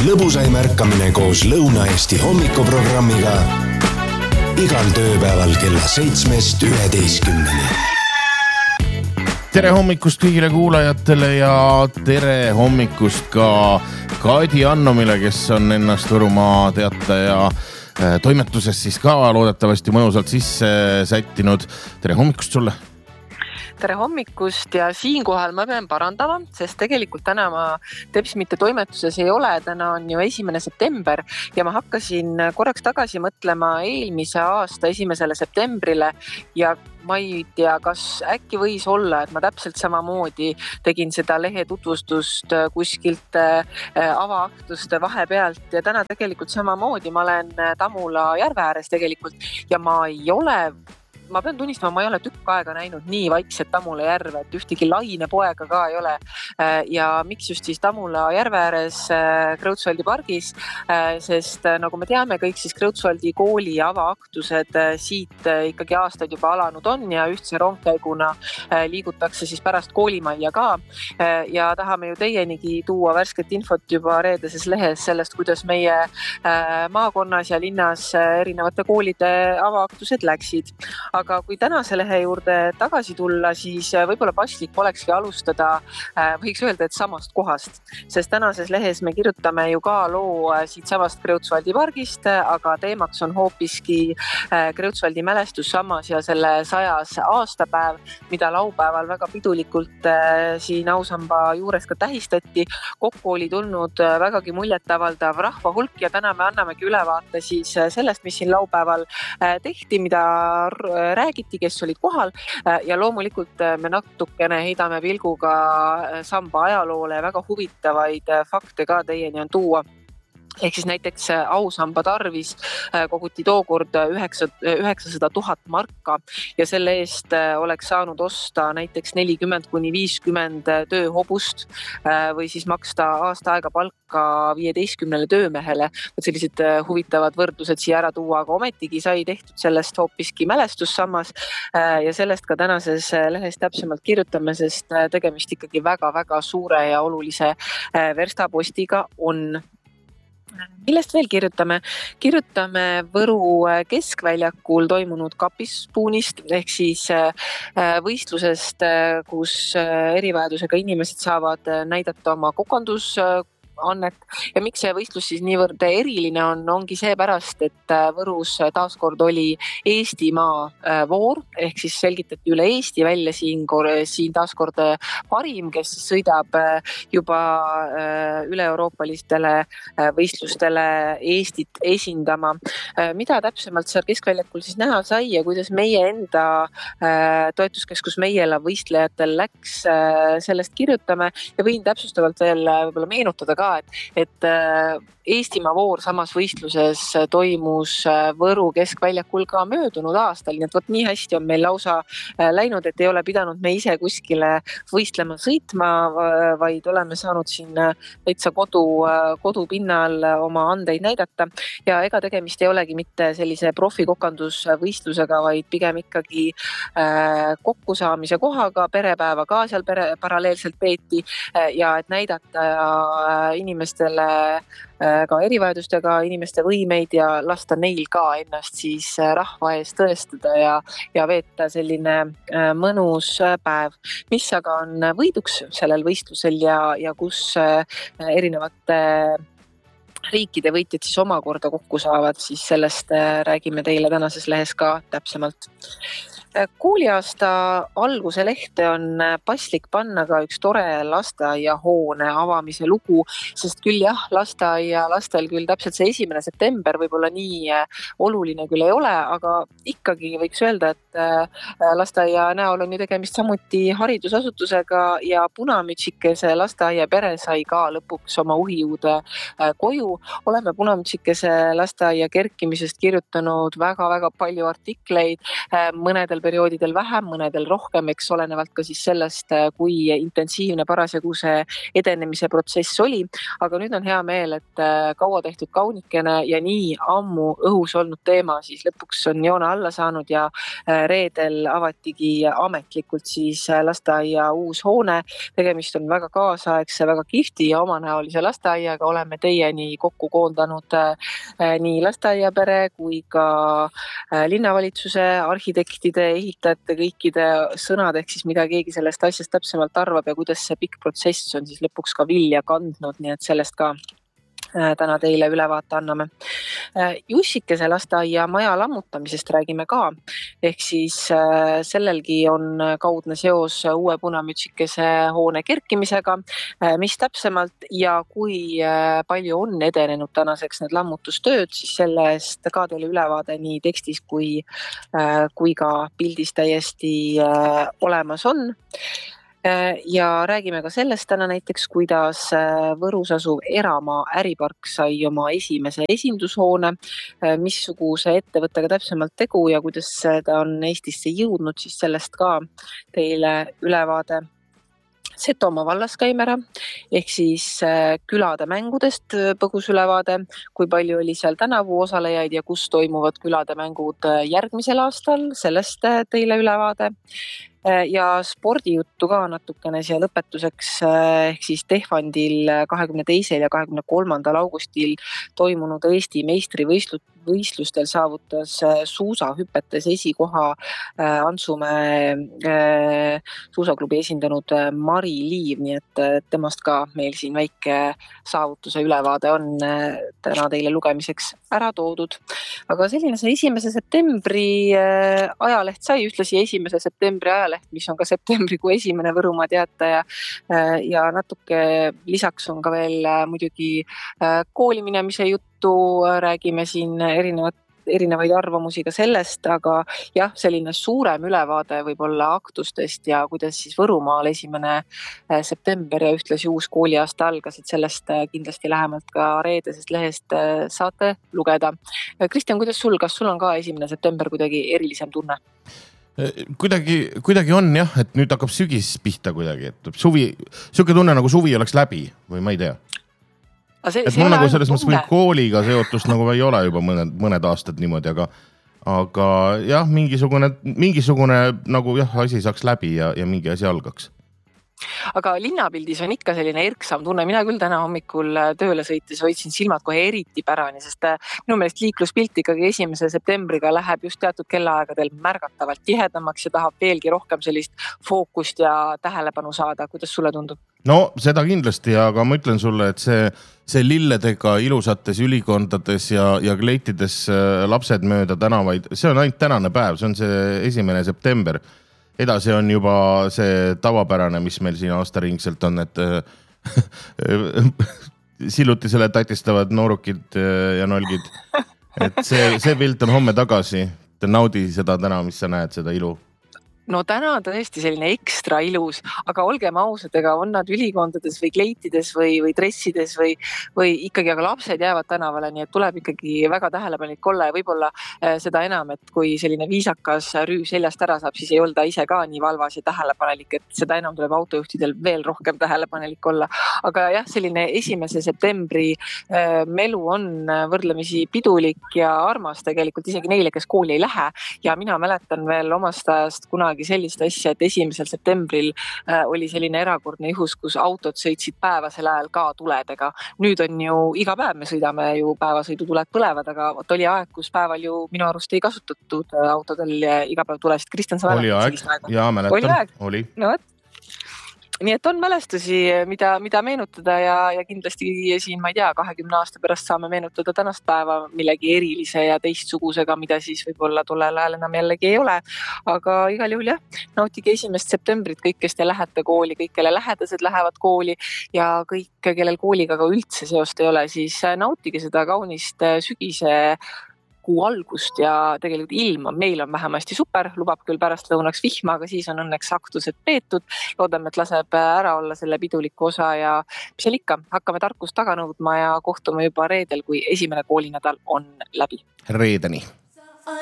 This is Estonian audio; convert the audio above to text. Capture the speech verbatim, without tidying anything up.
lõbusaim ärkamine koos Lõuna-Eesti hommikuprogrammiga igal tööpäeval kella seitsmest üheteistkümneni. Tere hommikust kõigile kuulajatele ja tere hommikust ka Kadi Annomile, kes on ennast Võrumaa Teataja toimetuses siis ka loodetavasti mõnusalt sisse sättinud. Tere hommikust sulle! Tere hommikust ja siinkohal ma pean parandama, sest tegelikult täna ma teps mitte toimetuses ei ole, täna on ju esimene september ja ma hakkasin korraks tagasi mõtlema eelmise aasta esimesele septembrile ja ma ei tea, kas äkki võis olla, et ma täpselt samamoodi tegin seda lehe tutvustust kuskilt avaaktust vahepealt ja täna tegelikult samamoodi ma olen Tamula järve ääres tegelikult ja ma ei ole Ma pean tunnistama, ma ei ole tükk aega näinud nii vaikset Tamula järve, et ühtegi laine poega ka ei ole. Ja miks just siis Tamula järve ääres Kreutzwaldi pargis, sest nagu me teame kõik, siis Kreutzwaldi kooli avaaktused siit ikkagi aastaid juba alanud on ja ühtse rongkäiguna liigutakse siis pärast koolimajja ka. Ja tahame ju teienigi tuua värsket infot juba reedeses lehes sellest, kuidas meie maakonnas ja linnas erinevate koolide avaaktused läksid. Aga kui tänase lehe juurde tagasi tulla, siis võib-olla paslik olekski alustada, võiks öelda, et samast kohast. Sest tänases lehes me kirjutame ju ka loo siit samast Kreutzwaldi pargist, aga teemaks on hoopiski Kreutzwaldi mälestussammas ja selle sajas aastapäev, mida laupäeval väga pidulikult siin Ausamba juures ka tähistati. Kokku oli tulnud vägagi muljetavaldav rahva hulk ja täna me annamegi ülevaate siis sellest, mis siin laupäeval tehti, mida räägiti, kes olid kohal ja loomulikult me natukene heidame pilguga samba ajaloole ja väga huvitavaid fakte ka teieni on tuua. Ehk siis näiteks Ausamba tarvis koguti tookord üheksasada tuhat marka ja selle eest oleks saanud osta näiteks nelikümmend kuni viiskümmend tööhobust või siis maksta aasta aega palka viieteistkümnele töömehele. Sellised huvitavad võrdlused siia ära tuua, aga ometigi sai tehtud sellest hoopiski mälestussammas ja sellest ka tänases lehes täpsemalt kirjutame, sest tegemist ikkagi väga-väga suure ja olulise verstapostiga on. Millest veel kirjutame? Kirjutame Võru keskväljakul toimunud kapispuunist ehk siis võistlusest, kus erivajadusega inimesed saavad näidata oma kokandus annet. Ja miks see võistlus siis niivõrd eriline on, ongi see pärast, et Võrus taaskord oli Eestimaa voor, ehk siis selgitati üle Eesti välja siin, siin taaskord parim, kes sõidab juba üle-euroopalistele võistlustele Eestit esindama. Mida täpsemalt seal keskväljakul siis näha sai ja kuidas meie enda toetuskeskus Meiela võistlejatel läks, sellest kirjutame ja võin täpsustavalt veel võib-olla meenutada ka, et, et Eestimaa voor samas võistluses toimus Võru keskväljakul ka möödunud aastal, nii et võt nii hästi on meil lausa läinud, et ei ole pidanud me ise kuskile võistlema sõitma, vaid oleme saanud siin täitsa kodu, kodupinnal oma andeid näidata ja ega tegemist ei olegi mitte sellise profikokandusvõistlusega, vaid pigem ikkagi kokkusaamise kohaga, perepäeva ka seal pere, paralleelselt peeti ja et näidata inimestele ka erivajadustega inimeste võimeid ja lasta neil ka ennast siis rahva ees tõestada ja, ja veeta selline mõnus päev, mis aga on võiduks sellel võistlusel ja, ja kus erinevate riikide võitjad siis omakorda kokku saavad, siis sellest räägime teile tänases lehes ka täpsemalt. Kooliaasta alguse lehte on paslik panna ka üks tore lasteaiahoone avamise lugu, sest küll jah, lasteaia lastel küll täpselt see esimene september võib-olla nii oluline küll ei ole, aga ikkagi võiks öelda, et lasteaia näol on ju tegemist samuti haridusasutusega ja Punamütsikese lasteaia pere sai ka lõpuks oma uhijuude koju. Oleme Punamütsikese lasteaia kerkimisest kirjutanud väga-väga palju artikleid, mõnedel perioodidel vähem, mõnedel rohkem, eks olenevalt ka siis sellest, kui intensiivne parasjagu see edenemise protsess oli. Aga nüüd on hea meel, et kaua tehtud kaunikene ja nii ammu õhus olnud teema siis lõpuks on joone alla saanud ja reedel avatigi ametlikult siis lasteaia uus hoone. Tegemist on väga kaasaegse, väga kihvti ja omanäolise lasteaiaga. Oleme teieni kokku koondanud nii lasteaiapere kui ka linnavalitsuse, arhitektide, ehitajate, kõikide sõnad, ehk siis mida keegi sellest asjast täpsemalt arvab ja kuidas see pikk protsess on siis lõpuks ka vilja kandnud, nii et sellest ka täna teile ülevaate anname. Jussikese lasteaia maja lammutamisest räägime ka, ehk siis sellelgi on kaudne seos uue punamütsikese hoone kerkimisega, mis täpsemalt ja kui palju on edenenud tänaseks need lammutustööd, siis sellest ka teile ülevaade nii tekstis kui, kui ka pildis täiesti olemas on. Ja räägime ka sellest täna näiteks, kuidas Võrus asuv Eramaa äripark sai oma esimese esindushoone, missuguse ettevõttega täpsemalt tegu ja kuidas ta on Eestisse jõudnud, siis sellest ka teile ülevaade. Setomaa vallas käime ära, ehk siis külade mängudest põgus ülevaade, kui palju oli seal tänavu osalejaid ja kus toimuvad külade mängud järgmisel aastal, sellest teile ülevaade. Ja spordijuttu ka natukene siia lõpetuseks, ehk siis Tehvandil kahekümne teisel ja kahekümne kolmandal augustil toimunud Eesti meistrivõistlustel võistlustel saavutas suusahüpetes esikoha Antsumäe suusaklubi esindanud Mari Liiv, nii et temast ka meil siin väike saavutuse ülevaade on täna teile lugemiseks ära toodud. Aga selline see esimese septembri ajaleht sai, ühtlasi esimese septembri ajaleht, mis on ka septembrikuu esimene Võrumaa Teataja ja natuke lisaks on ka veel muidugi kooliminemise jutt, räägime siin erinevat, erinevaid arvamusi ka sellest, aga jah, selline suurem ülevaade võib-olla aktustest ja kuidas siis Võrumaal esimene september ja ühtlasi uus kooliaasta algas, et sellest kindlasti lähemalt ka reedesest lehest saate lugeda. Kristjan, kuidas sul, kas sul on ka esimene september kuidagi erilisem tunne? Kuidagi, kuidagi on jah, et nüüd hakkab sügis pihta kuidagi, et suvi, siuke tunne nagu suvi oleks läbi või ma ei tea. See, et mul nagu selles mõttes meil kooliga seotust nagu ei ole juba mõned, mõned aastad niimoodi, aga, aga jah, mingisugune, mingisugune nagu jah, asi saaks läbi ja, ja mingi asi algaks. Aga linnapildis on ikka selline erksam tunne. Mina küll täna hommikul tööle sõites hoidsin silmad kohe eriti pärani, sest minu meelest liikluspilt ikkagi esimese septembriga läheb just teatud kellaaegadel märgatavalt tihedamaks ja tahab veelgi rohkem sellist fookust ja tähelepanu saada. Kuidas sulle tundub? No seda kindlasti, aga ma ütlen sulle, et see, see lilledega ilusates ülikondades ja, ja kleitides lapsed mööda tänavaid, see on ainult tänane päev, see on see esimene september. Edasi on juba see tavapärane, mis meil siin aastaringselt on, et sillutisele tatistavad noorukid ja nolgid. Et see, see pilt on homme tagasi. Naudi seda täna, mis sa näed, seda ilu. No täna on tõesti selline ekstra ilus, aga olgem ausad, ega on nad ülikondades või kleitides või, või dressides või, või ikkagi, aga lapsed jäävad tänavale, nii et tuleb ikkagi väga tähelepanelik olla ja võib-olla seda enam, et kui selline viisakas rüü seljast ära saab, siis ei olda ise ka nii valvas ja tähelepanelik, et seda enam tuleb autojuhtidel veel rohkem tähelepanelik olla. Aga jah, selline esimese septembri melu on võrdlemisi pidulik ja armas tegelikult isegi neile, kes kooli ei lähe ja mina mäletan veel omast ajast kuna sellist asja, et esimesel septembril äh, oli selline erakordne ihus, kus autod sõitsid päevasel ajal ka tuledega. Nüüd on ju iga päev me sõidame ju päevasõidutuled põlevad, aga oli aeg, kus päeval ju minu arust ei kasutatud autodel iga päev tulesid. Kristjan, sa oli aeg, ja mäletan. Oli aeg? Oli. No, nii et on mälestusi, mida, mida meenutada ja, ja kindlasti siin, ma ei tea, kahekümne aasta pärast saame meenutada tänast päeva millegi erilise ja teistsugusega, mida siis võib-olla tollel ajal enam jällegi ei ole. Aga igal juhul jah, nautige esimest septembrit kõik, kes te lähete kooli, kõik, kelle lähedased lähevad kooli ja kõik, kellel kooliga ka üldse seost ei ole, siis nautige seda kaunist sügise kuu algust ja tegelikult ilm on, meil on vähemasti super, lubab küll pärast lõunaks vihma, aga siis on õnneks aktused peetud. Loodame, et laseb ära olla selle piduliku osa ja mis seal ikka, hakkame tarkust taga nõudma ja kohtume juba reedel, kui esimene koolinädal on läbi. Reedeni.